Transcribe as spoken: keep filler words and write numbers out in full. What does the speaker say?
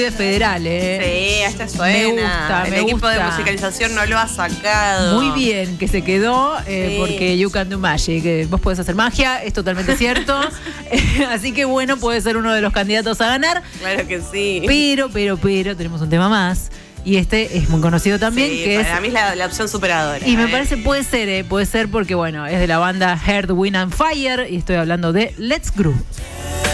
Federal, ¿eh? Sí, esta suena. Me gusta, El me equipo gusta. de musicalización no lo ha sacado. Muy bien, que se quedó, eh, Sí. porque you can do magic. Eh, vos podés hacer magia, es totalmente cierto. Eh, así que bueno, puede ser uno de los candidatos a ganar. Claro que sí. Pero, pero, pero, tenemos un tema más. Y este es muy conocido también, Sí, que para es... mí es la, la opción superadora. Y me ¿eh? parece, puede ser, eh, puede ser porque, bueno, es de la banda Earth, Wind and Fire. Y estoy hablando de Let's Groove.